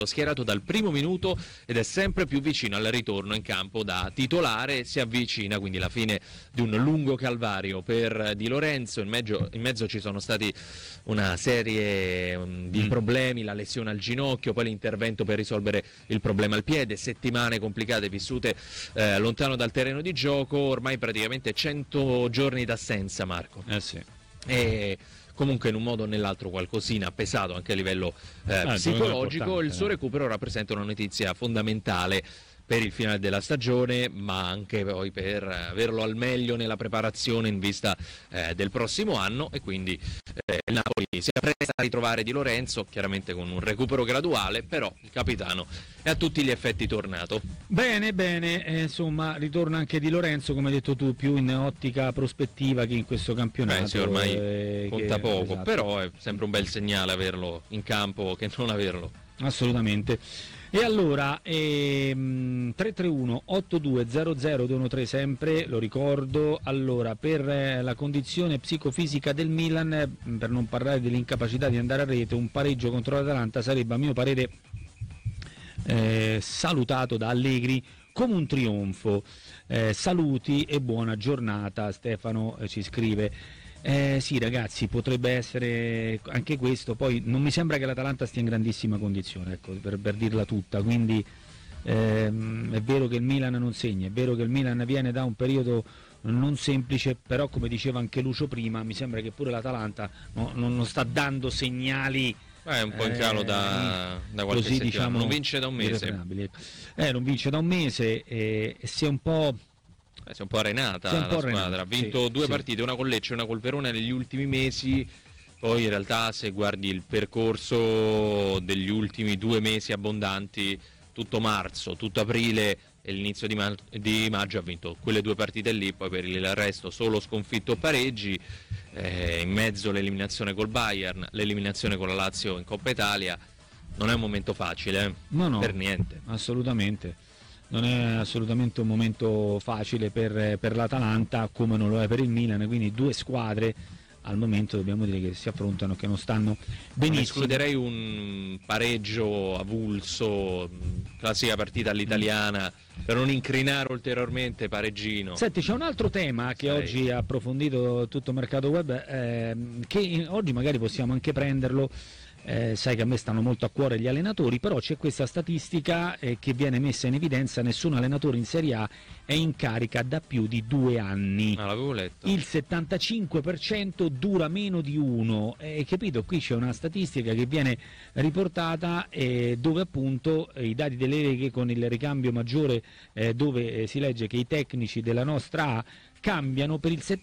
schierato dal primo minuto ed è sempre più vicino al ritorno in campo da titolare. Si avvicina quindi la fine di un lungo calvario per Di Lorenzo. In mezzo ci sono stati una serie di problemi, la lesione al ginocchio, poi l'intervento per risolvere il problema al piede, settimane complicate vissute lontano dal terreno di gioco, ormai praticamente 100 giorni d'assenza, Marco. Sì. E comunque in un modo o nell'altro qualcosina ha pesato anche a livello psicologico. Il suo recupero rappresenta una notizia fondamentale per il finale della stagione, ma anche poi per averlo al meglio nella preparazione in vista del prossimo anno, e quindi il Napoli si appresta a ritrovare Di Lorenzo, chiaramente con un recupero graduale, però il capitano è a tutti gli effetti tornato. Bene, insomma ritorna anche Di Lorenzo, come hai detto tu, più in ottica prospettiva che in questo campionato. Sì, ormai conta poco, esatto. Però è sempre un bel segnale averlo in campo che non averlo. Assolutamente. E allora 331 8200 213, sempre lo ricordo. Allora, per la condizione psicofisica del Milan, per non parlare dell'incapacità di andare a rete, un pareggio contro l'Atalanta sarebbe a mio parere salutato da Allegri come un trionfo. Saluti e buona giornata, Stefano ci scrive. Sì ragazzi, potrebbe essere anche questo. Poi non mi sembra che l'Atalanta stia in grandissima condizione, ecco, per dirla tutta, quindi è vero che il Milan non segna, è vero che il Milan viene da un periodo non semplice, però come diceva anche Lucio prima, mi sembra che pure l'Atalanta non sta dando segnali. È un po' in calo da qualche così, settimana, diciamo, non vince da un mese. Non vince da un mese e si è un po'... Si è un po' arenata la squadra, ha vinto due partite, una con Lecce e una col Verona negli ultimi mesi. Poi in realtà se guardi il percorso degli ultimi 2 mesi abbondanti, tutto marzo, tutto aprile e l'inizio di maggio ha vinto quelle 2 partite lì, poi per il resto solo sconfitto o pareggi, in mezzo l'eliminazione col Bayern, l'eliminazione con la Lazio in Coppa Italia. Non è un momento facile, no, per niente. Assolutamente. Non è assolutamente un momento facile per l'Atalanta, come non lo è per il Milan, quindi 2 squadre al momento dobbiamo dire che si affrontano, che non stanno benissimo. Non escluderei un pareggio avulso, classica partita all'italiana, per non incrinare ulteriormente, pareggino. Senti, c'è un altro tema che oggi ha approfondito tutto Mercato Web, che oggi magari possiamo anche prenderlo. Sai che a me stanno molto a cuore gli allenatori, però c'è questa statistica che viene messa in evidenza: nessun allenatore in Serie A è in carica da più di 2 anni. L'avevo letto. Il 75% dura meno di 1. Capito? Qui c'è una statistica che viene riportata dove appunto i dati delle leghe con il ricambio maggiore, dove si legge che i tecnici della nostra A cambiano per il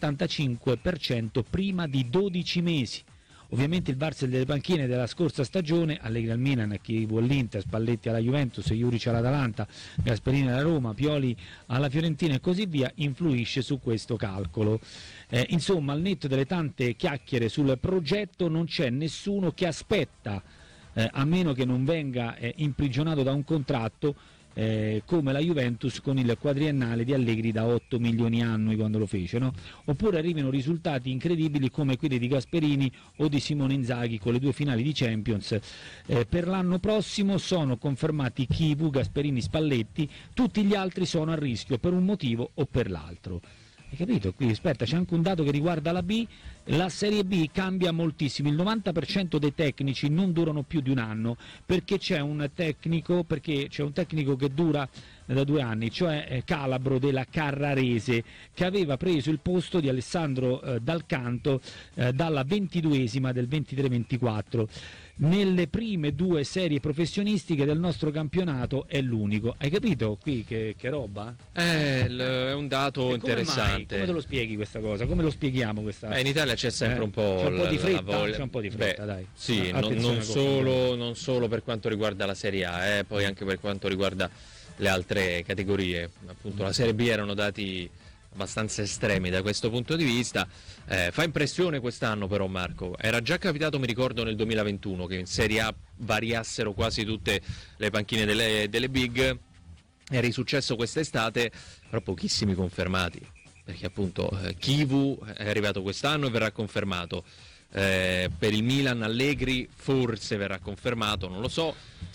75% prima di 12 mesi. Ovviamente il Barcel delle panchine della scorsa stagione, Allegri al Milan, chi vuol l'Inter, Spalletti alla Juventus, Juric all'Atalanta, Gasperini alla Roma, Pioli alla Fiorentina e così via, influisce su questo calcolo. Insomma, al netto delle tante chiacchiere sul progetto, non c'è nessuno che aspetta, a meno che non venga imprigionato da un contratto, come la Juventus con il quadriennale di Allegri da 8 milioni annui quando lo fece, no? Oppure arrivino risultati incredibili come quelli di Gasperini o di Simone Inzaghi con le 2 finali di Champions. Per l'anno prossimo sono confermati Chivu, Gasperini, Spalletti, tutti gli altri sono a rischio per un motivo o per l'altro. Hai capito? Qui aspetta, c'è anche un dato che riguarda la B. La Serie B cambia moltissimo, il 90% dei tecnici non durano più di 1 anno, perché c'è un tecnico che dura da 2 anni, cioè Calabro della Carrarese, che aveva preso il posto di Alessandro Dal Canto dalla 22esima del 23-24. Nelle prime 2 serie professionistiche del nostro campionato è l'unico. Hai capito qui che roba? È un dato interessante. Come te lo spieghi questa cosa? Come lo spieghiamo questa? In Italia c'è sempre un po' c'è un po' di fretta, voglia. c'è un po' di fretta, dai. Sì, non solo per quanto riguarda la Serie A, poi anche per quanto riguarda le altre categorie. Appunto la Serie B erano dati abbastanza estremi da questo punto di vista. Fa impressione quest'anno però, Marco, era già capitato, mi ricordo, nel 2021 che in Serie A variassero quasi tutte le panchine delle big. È risuccesso quest'estate, però pochissimi confermati, perché appunto Chivu è arrivato quest'anno e verrà confermato. Per il Milan Allegri forse verrà confermato, non lo so.